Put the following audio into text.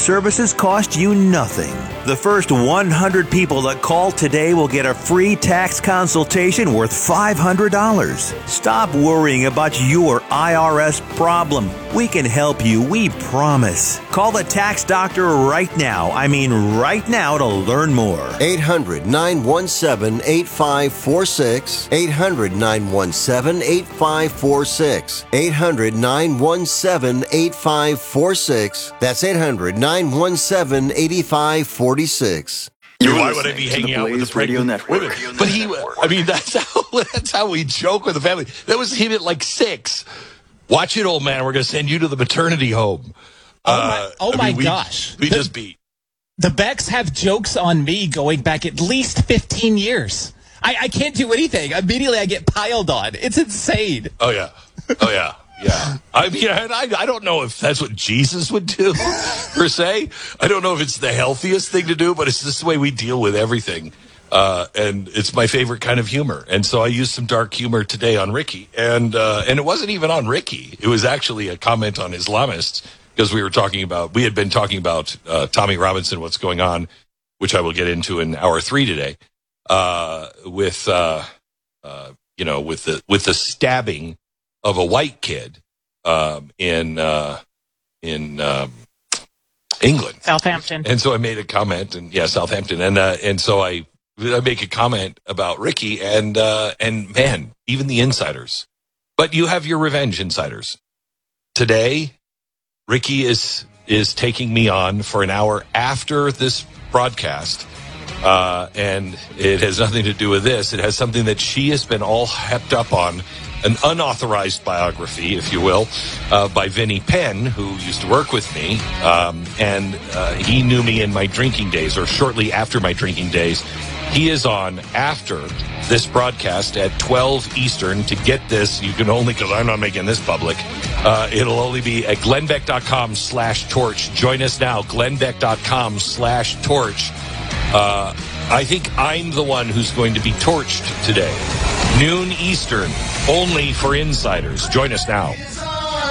services cost you nothing. The first 100 people that call today will get a free tax consultation worth $500. Stop worrying about your IRS problem. We can help you, we promise. Call the tax doctor right now. I mean right now to learn more. 800-917-8546. 800-917-8546. 800-917-8546. That's 800-917-8546. Why would I be hanging out with the radio network? But that's how we joke with the family. That was him at like 6. Watch it, old man. We're going to send you to the maternity home. My gosh. We just beat. The Becks have jokes on me going back at least 15 years. I can't do anything. Immediately I get piled on. It's insane. Oh, yeah. Yeah. I mean, I don't know if that's what Jesus would do, per se. I don't know if it's the healthiest thing to do, but it's just the way we deal with everything. And it's my favorite kind of humor. And so I used some dark humor today on Ricky. And it wasn't even on Ricky. It was actually a comment on Islamists, because we had been talking about Tommy Robinson, what's going on, which I will get into in hour 3 today, with the stabbing of a white kid in England, Southampton. And so I made a comment, Southampton, and so I make a comment about Ricky, and man, even the insiders. But you have your revenge, insiders. Today, Ricky is taking me on for an hour after this broadcast. And it has nothing to do with this. It has something that she has been all hepped up on, an unauthorized biography, if you will, by Vinnie Penn, who used to work with me. And he knew me in my drinking days, or shortly after my drinking days. He is on after this broadcast at 12 Eastern. To get this, you can only, because I'm not making this public, it'll only be at glennbeck.com/torch. Join us now, glennbeck.com/torch. I think I'm the one who's going to be torched today. Noon Eastern, only for insiders. Join us now.